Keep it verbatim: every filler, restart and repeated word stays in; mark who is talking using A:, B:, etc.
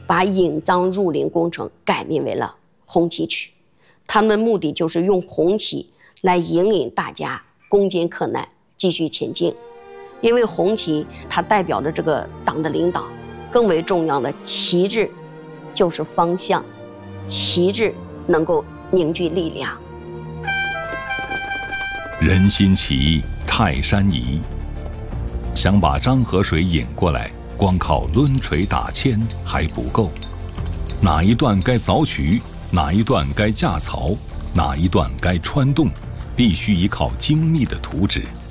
A: 把引藏入林工程改名为了红旗渠。他们的目的就是用红旗来引领大家攻坚克难，继续前进。因为红旗它代表着这个党的领导，更为重要的旗帜就是方向，旗帜能够凝聚力量。
B: 人心齐，泰山移。想把漳河水引过来，光靠抡锤打铅还不够。哪一段该凿渠，哪一段该架槽，哪一段该穿洞，必须依靠精密的图纸。